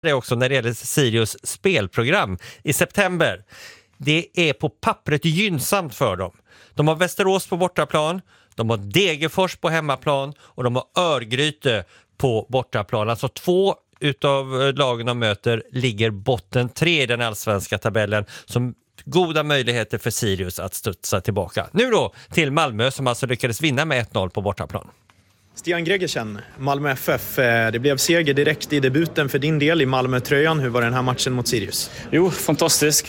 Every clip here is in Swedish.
det också när det gäller Sirius spelprogram i september. Det är på pappret gynnsamt för dem. De har Västerås på bortaplan, de har Degerfors på hemmaplan och de har Örgryte på bortaplan. Alltså 2 utav lagen de möter ligger botten 3 i den allsvenska tabellen, som goda möjligheter för Sirius att studsa tillbaka. Nu då till Malmö som alltså lyckades vinna med 1-0 på bortaplan. Stian Gregersen, Malmö FF. Det blev seger direkt i debuten för din del i Malmö-tröjan. Hur var den här matchen mot Sirius? Jo, fantastisk.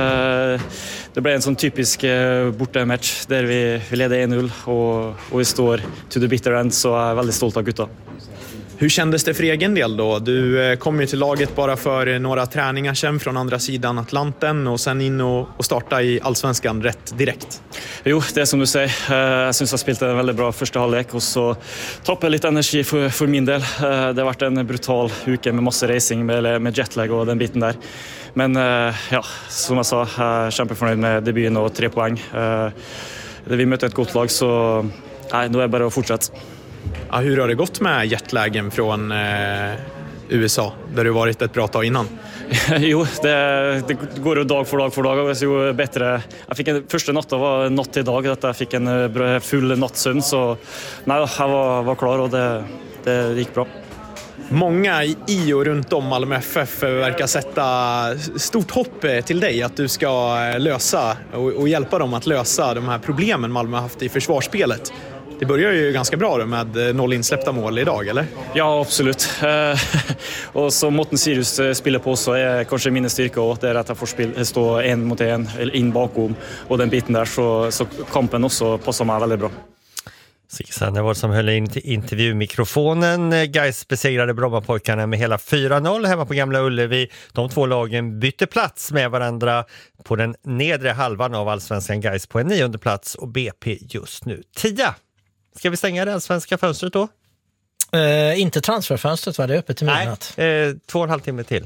Det blev en sån typisk bortamatch där vi leder 1-0 och vi står to the bitter end, så jag är väldigt stolt av gutta. Hur kändes det för egen del då? Du kom ju till laget bara för några träningar sedan från andra sidan Atlanten och sen in och starta i Allsvenskan rätt direkt. Jo, det är som du säger. Jag syns jag spelat en väldigt bra första halvlek och så tappade jag lite energi för min del. Det har varit en brutal uke med massa racing med jetlag och den biten där. Men ja, som jag sa, jag är kämpeförnöjd med debuten och 3 poäng. Vi möter ett gott lag, så nej, då är det bara att fortsätta. Ja, hur har det gått med jetlagen från USA, där du varit ett bra tag innan? Jo, det går ju dag för dag. Och så bättre. Jag fick första natten var natt till dag, att jag fick en full nattsömn, så nej, jag var klar och det gick bra. Många i och runt om Malmö FF verkar sätta stort hopp till dig att du ska lösa och hjälpa dem att lösa de här problemen Malmö har haft i försvarsspelet. Det börjar ju ganska bra då med 0 insläppta mål idag, eller? Ja, absolut. Och så måten Sirius spelar på, så är kanske min styrka och det är att jag får stå 1 mot 1 eller in bakom, och den biten där, så kampen också passar mig väldigt bra. Sixan var som höll in till intervjumikrofonen. Gais besegrade Brommapojkarna med hela 4-0 hemma på Gamla Ullevi. De 2 lagen bytte plats med varandra på den nedre halvan av Allsvenskan. Gais på en 9:e plats och BP just nu 10. Ska vi stänga det allsvenska fönstret då? Inte transferfönstret, var det öppet till midnatt? Nej, 2,5 timme till.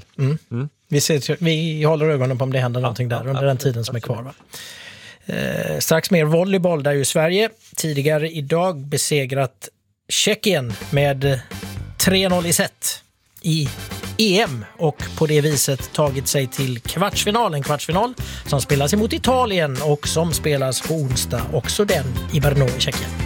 Vi håller ögonen på om det händer någonting där under den tiden som är kvar. Va? Strax mer volleyboll där ju Sverige tidigare idag besegrat Tjeckien med 3-0 i set i EM och på det viset tagit sig till kvartsfinal som spelas emot Italien och som spelas på onsdag, också den i Brno i Tjeckien.